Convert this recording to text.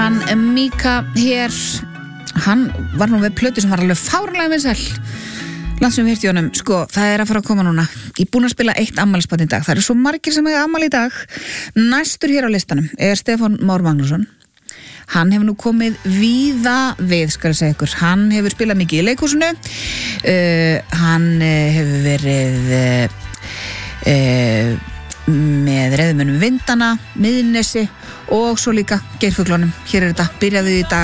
hann Mika hér, hann var nú með plötu sem var alveg fáránlega vinsæl. Land sem við hirti honum, sko, það að fara að koma núna. Ég búin að spila 1 afmælisbarn í dag. Það eru svo margir sem eiga afmæli í dag. Næstur hér á listanum Stefán Már Magnússon. Hann hefur nú komið víða við, skal ég segja ykkur. Hann hefur spilað mikið í leikhúsinu. Hann hefur verið með Reðmönnum Vindana, Miðnesi og svo líka Geirfuglunum. Hér þetta, byrjaðu í dag.